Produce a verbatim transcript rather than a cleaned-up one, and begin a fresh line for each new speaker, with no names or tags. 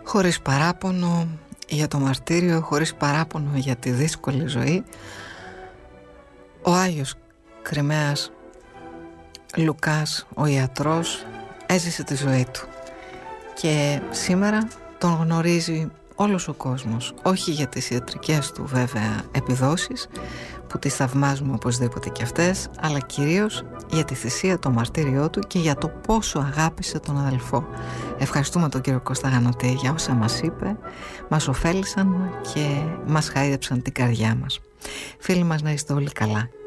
χωρίς παράπονο για το μαρτύριο, χωρίς παράπονο για τη δύσκολη ζωή. Ο Άγιος Κριμαίας Λουκάς, ο ιατρός, έζησε τη ζωή του και σήμερα τον γνωρίζει όλος ο κόσμος, όχι για τις ιατρικές του βέβαια επιδόσεις που τις θαυμάζουμε οπωσδήποτε και αυτές, αλλά κυρίως για τη θυσία, το μαρτύριό του και για το πόσο αγάπησε τον αδελφό. Ευχαριστούμε τον κύριο Κώστα Γανωτή για όσα μας είπε, μας ωφέλησαν και μας χάιδεψαν την καρδιά μας. Φίλοι μας, να είστε όλοι καλά